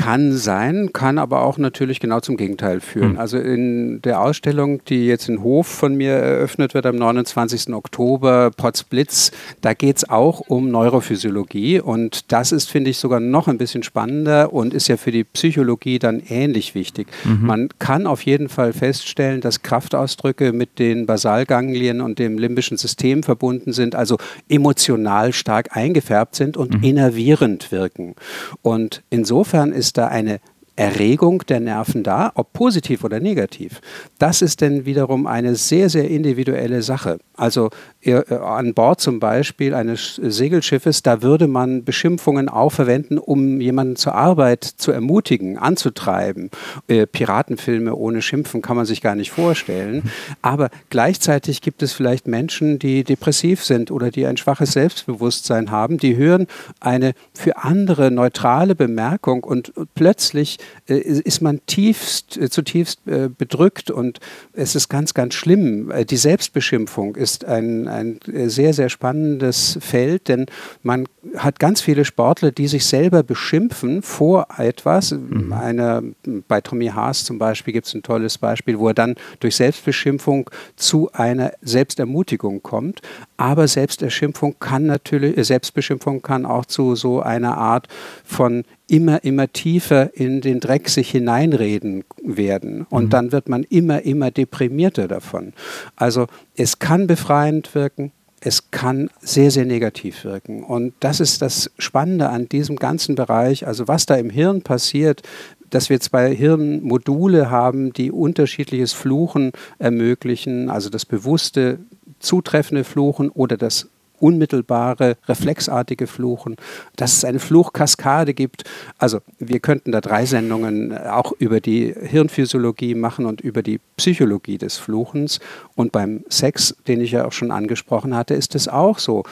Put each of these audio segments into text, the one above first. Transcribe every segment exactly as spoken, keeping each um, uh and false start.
Kann sein, kann aber auch natürlich genau zum Gegenteil führen. Hm. Also in der Ausstellung, die jetzt in Hof von mir eröffnet wird am neunundzwanzigsten Oktober, Potsblitz, da geht es auch um Neurophysiologie und das ist, finde ich, sogar noch ein bisschen spannender und ist ja für die Psychologie dann ähnlich wichtig. Mhm. Man kann auf jeden Fall feststellen, dass Kraftausdrücke mit den Basalganglien und dem limbischen System verbunden sind, also emotional stark eingefärbt sind und mhm. innervierend wirken. Und insofern ist ist da eine Erregung der Nerven da, ob positiv oder negativ. Das ist dann wiederum eine sehr, sehr individuelle Sache. Also äh, an Bord zum Beispiel eines Segelschiffes, da würde man Beschimpfungen auch verwenden, um jemanden zur Arbeit zu ermutigen, anzutreiben. Äh, Piratenfilme ohne Schimpfen kann man sich gar nicht vorstellen. Aber gleichzeitig gibt es vielleicht Menschen, die depressiv sind oder die ein schwaches Selbstbewusstsein haben, die hören eine für andere neutrale Bemerkung und plötzlich ist man tiefst, zutiefst bedrückt und es ist ganz, ganz schlimm. Die Selbstbeschimpfung ist ein, ein sehr, sehr spannendes Feld, denn man hat ganz viele Sportler, die sich selber beschimpfen vor etwas. Mhm. Eine, bei Tommy Haas zum Beispiel gibt es ein tolles Beispiel, wo er dann durch Selbstbeschimpfung zu einer Selbstermutigung kommt. Aber Selbsterschimpfung kann natürlich, Selbstbeschimpfung kann auch zu so einer Art von immer, immer tiefer in den Dreck sich hineinreden werden. Und mhm. dann wird man immer, immer deprimierter davon. Also es kann befreiend wirken, es kann sehr, sehr negativ wirken. Und das ist das Spannende an diesem ganzen Bereich, also was da im Hirn passiert, dass wir zwei Hirnmodule haben, die unterschiedliches Fluchen ermöglichen, also das bewusste, zutreffende Fluchen oder das unmittelbare, reflexartige Fluchen, dass es eine Fluchkaskade gibt. Also wir könnten da drei Sendungen auch über die Hirnphysiologie machen und über die Psychologie des Fluchens. Und beim Sex, den ich ja auch schon angesprochen hatte, ist es auch so.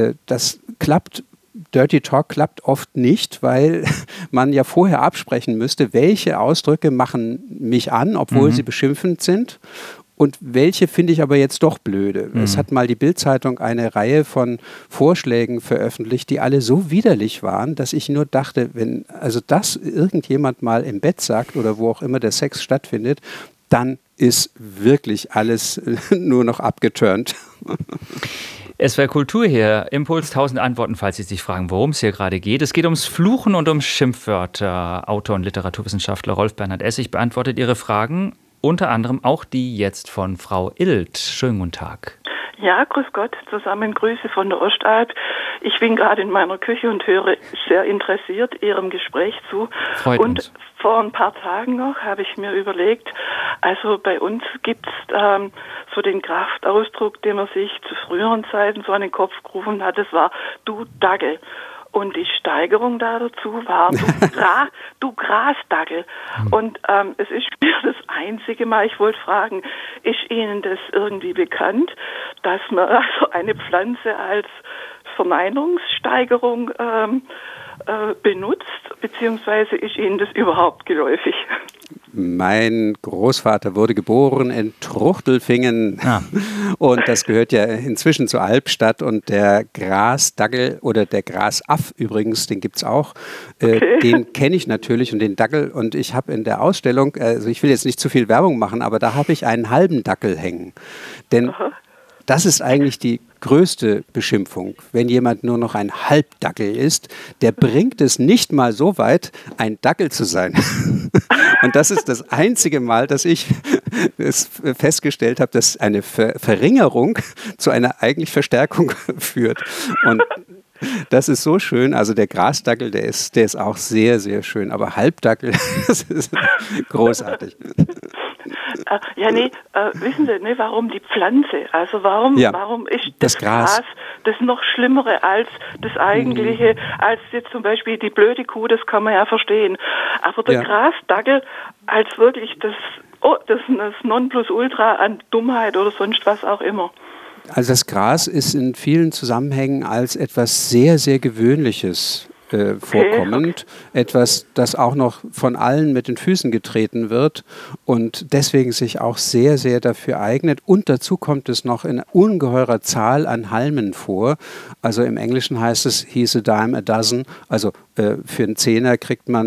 Das klappt. Dirty Talk klappt oft nicht, weil man ja vorher absprechen müsste, welche Ausdrücke machen mich an, obwohl mhm. sie beschimpfend sind. Und welche finde ich aber jetzt doch blöde. Mhm. Es hat mal die Bild-Zeitung eine Reihe von Vorschlägen veröffentlicht, die alle so widerlich waren, dass ich nur dachte, wenn also das irgendjemand mal im Bett sagt oder wo auch immer der Sex stattfindet, dann ist wirklich alles nur noch abgeturnt. S W R Kultur hier, Impuls, tausend Antworten, falls Sie sich fragen, worum es hier gerade geht. Es geht ums Fluchen und um Schimpfwörter. Autor und Literaturwissenschaftler Rolf Bernhard Essig beantwortet Ihre Fragen. Unter anderem auch die jetzt von Frau Illt. Schönen guten Tag. Ja, grüß Gott, zusammen Grüße von der Ostalb. Ich bin gerade in meiner Küche und höre sehr interessiert Ihrem Gespräch zu. Freut und uns. Vor ein paar Tagen noch habe ich mir überlegt, also bei uns gibt es ähm, so den Kraftausdruck, den man sich zu früheren Zeiten so an den Kopf gerufen hat, das war du Dackel. Und die Steigerung da dazu war, du, Gra, du Grasdackel. Und ähm, es ist mir das einzige Mal, ich wollte fragen, ist Ihnen das irgendwie bekannt, dass man also eine Pflanze als Verneinungssteigerung ähm, äh, benutzt, beziehungsweise ist Ihnen das überhaupt geläufig? Mein Großvater wurde geboren in Truchtelfingen ah. und das gehört ja inzwischen zur Albstadt und der Grasdackel oder der Grasaff übrigens, den gibt es auch, äh, okay. den kenne ich natürlich und den Dackel und ich habe in der Ausstellung, also ich will jetzt nicht zu viel Werbung machen, aber da habe ich einen halben Dackel hängen, denn Aha. das ist eigentlich die größte Beschimpfung, wenn jemand nur noch ein Halbdackel ist, der bringt es nicht mal so weit, ein Dackel zu sein. Und das ist das einzige Mal, dass ich es festgestellt habe, dass eine Ver- Verringerung zu einer eigentlich Verstärkung führt. Und das ist so schön. Also der Grasdackel, der ist, der ist auch sehr, sehr schön. Aber Halbdackel, das ist großartig. Äh, ja, nee, äh, wissen Sie, ne, warum die Pflanze? Also warum, ja, warum ist das, das Gras. Gras das noch Schlimmere als das eigentliche, mhm. als jetzt zum Beispiel die blöde Kuh, das kann man ja verstehen. Aber der ja. Grasdackel als wirklich das, oh, das, das Nonplusultra an Dummheit oder sonst was auch immer. Also das Gras ist in vielen Zusammenhängen als etwas sehr, sehr Gewöhnliches äh, vorkommend. Okay. Etwas, das auch noch von allen mit den Füßen getreten wird und deswegen sich auch sehr, sehr dafür eignet. Und dazu kommt es noch in ungeheurer Zahl an Halmen vor. Also im Englischen heißt es, he's a dime a dozen. Also äh, für einen Zehner kriegt man